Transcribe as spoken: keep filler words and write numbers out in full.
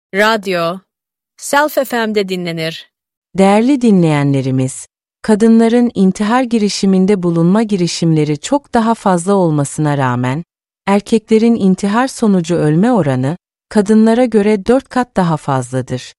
Radyo, Self F M'de dinlenir. Değerli dinleyenlerimiz, kadınların intihar girişiminde bulunma girişimleri çok daha fazla olmasına rağmen, erkeklerin intihar sonucu ölme oranı, kadınlara göre dört kat daha fazladır.